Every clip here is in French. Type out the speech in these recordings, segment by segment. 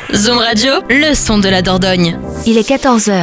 Zoom Radio, le son de la Dordogne. Il est 14h.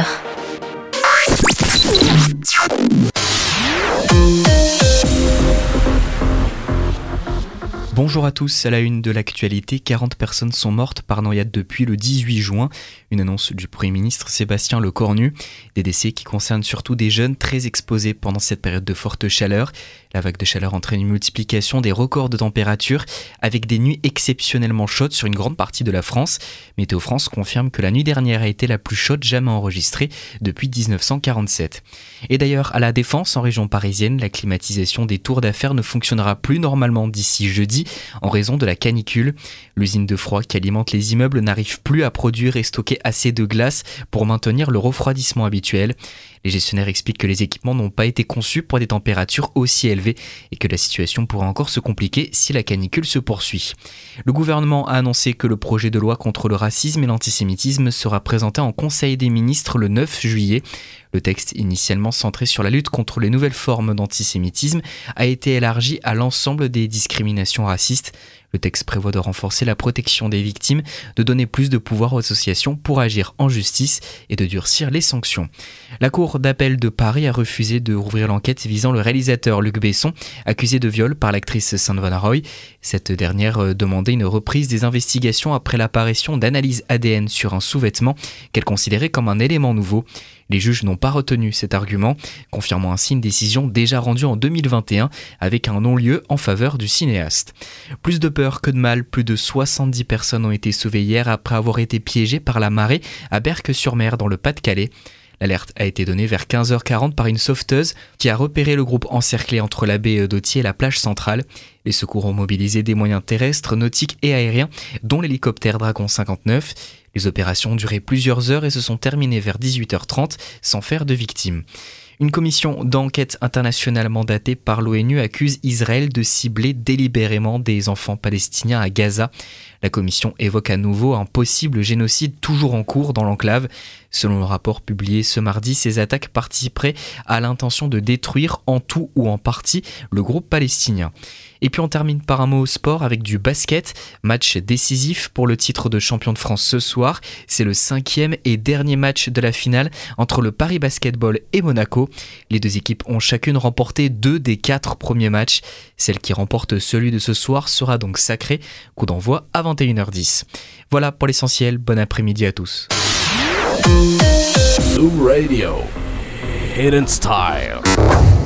Bonjour à tous, à la une de l'actualité, 40 personnes sont mortes par noyade depuis le 18 juin. Une annonce du Premier ministre Sébastien Lecornu. Des décès qui concernent surtout des jeunes très exposés pendant cette période de forte chaleur. La vague de chaleur entraîne une multiplication des records de température avec des nuits exceptionnellement chaudes sur une grande partie de la France. Météo France confirme que la nuit dernière a été la plus chaude jamais enregistrée depuis 1947. Et d'ailleurs, à la Défense, en région parisienne, la climatisation des tours d'affaires ne fonctionnera plus normalement d'ici jeudi en raison de la canicule. L'usine de froid qui alimente les immeubles n'arrive plus à produire et stocker assez de glace pour maintenir le refroidissement habituel. Les gestionnaires expliquent que les équipements n'ont pas été conçus pour des températures aussi élevées et que la situation pourrait encore se compliquer si la canicule se poursuit. Le gouvernement a annoncé que le projet de loi contre le racisme et l'antisémitisme sera présenté en Conseil des ministres le 9 juillet. Le texte, initialement centré sur la lutte contre les nouvelles formes d'antisémitisme, a été élargi à l'ensemble des discriminations racistes. Le texte prévoit de renforcer la protection des victimes, de donner plus de pouvoir aux associations pour agir en justice et de durcir les sanctions. La Cour d'appel de Paris a refusé de rouvrir l'enquête visant le réalisateur Luc Besson, accusé de viol par l'actrice Sandra Roy. Cette dernière demandait une reprise des investigations après l'apparition d'analyses ADN sur un sous-vêtement qu'elle considérait comme un élément nouveau. Les juges n'ont pas retenu cet argument, confirmant ainsi une décision déjà rendue en 2021 avec un non-lieu en faveur du cinéaste. Plus de peur que de mal, plus de 70 personnes ont été sauvées hier après avoir été piégées par la marée à Berck-sur-Mer dans le Pas-de-Calais. L'alerte a été donnée vers 15h40 par une sauveteuse qui a repéré le groupe encerclé entre la baie d'Ottier et la plage centrale. Les secours ont mobilisé des moyens terrestres, nautiques et aériens, dont l'hélicoptère Dragon 59. Les opérations ont duré plusieurs heures et se sont terminées vers 18h30 sans faire de victimes. Une commission d'enquête internationale mandatée par l'ONU accuse Israël de cibler délibérément des enfants palestiniens à Gaza. La commission évoque à nouveau un possible génocide toujours en cours dans l'enclave. Selon le rapport publié ce mardi, ces attaques participeraient à l'intention de détruire en tout ou en partie le groupe palestinien. Et puis on termine par un mot sport avec du basket. Match décisif pour le titre de champion de France ce soir. C'est le 5e et dernier match de la finale entre le Paris Basketball et Monaco. Les deux équipes ont chacune remporté 2 des 4 premiers matchs. Celle qui remporte celui de ce soir sera donc sacrée. Coup d'envoi à 21h10. Voilà pour l'essentiel. Bon après-midi à tous. Zoom Radio. Hidden Style.